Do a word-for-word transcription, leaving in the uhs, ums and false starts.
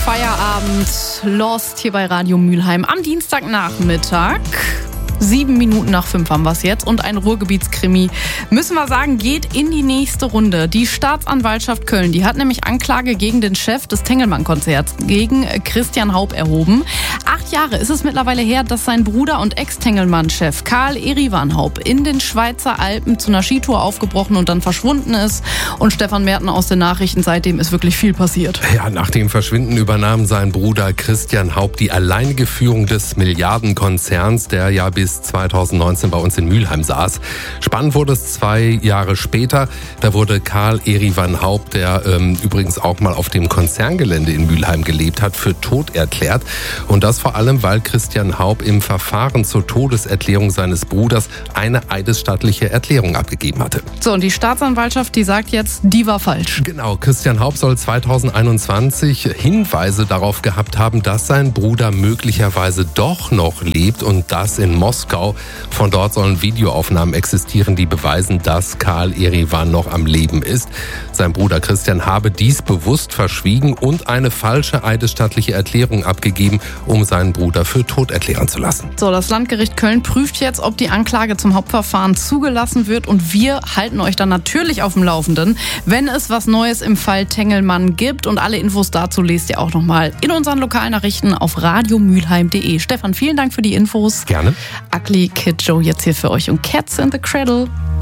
Feierabend. Lost hier bei Radio Mülheim am Dienstagnachmittag. Sieben Minuten nach fünf haben wir es jetzt und ein Ruhrgebietskrimi, müssen wir sagen, geht in die nächste Runde. Die Staatsanwaltschaft Köln, die hat nämlich Anklage gegen den Chef des Tengelmann-Konzerts, gegen Christian Haup, erhoben. Acht Jahre ist es mittlerweile her, dass sein Bruder und Ex-Tengelmann-Chef Karl Erivan Haup in den Schweizer Alpen zu einer Skitour aufgebrochen und dann verschwunden ist. Und Stefan Merten aus den Nachrichten, seitdem ist wirklich viel passiert. Ja, nach dem Verschwinden übernahm sein Bruder Christian Haup die alleinige Führung des Milliardenkonzerns, der ja bis zweitausendneunzehn bei uns in Mülheim saß. Spannend wurde es zwei Jahre später. Da wurde Karl Erivan Haup, der ähm, übrigens auch mal auf dem Konzerngelände in Mülheim gelebt hat, für tot erklärt. Und das vor allem, weil Christian Haup im Verfahren zur Todeserklärung seines Bruders eine eidesstattliche Erklärung abgegeben hatte. So, und die Staatsanwaltschaft, die sagt jetzt, die war falsch. Genau, Christian Haup soll zweitausendeinundzwanzig Hinweise darauf gehabt haben, dass sein Bruder möglicherweise doch noch lebt und das in Moskau. Von dort sollen Videoaufnahmen existieren, die beweisen, dass Karl Erivan noch am Leben ist. Sein Bruder Christian habe dies bewusst verschwiegen und eine falsche eidesstattliche Erklärung abgegeben, um seinen Bruder für tot erklären zu lassen. So, das Landgericht Köln prüft jetzt, ob die Anklage zum Hauptverfahren zugelassen wird, und wir halten euch dann natürlich auf dem Laufenden, wenn es was Neues im Fall Tengelmann gibt, und alle Infos dazu lest ihr auch nochmal in unseren Lokalnachrichten auf radiomülheim punkt de. Stefan, vielen Dank für die Infos. Gerne. Ugly Kid Joe jetzt hier für euch und Cats in the Cradle.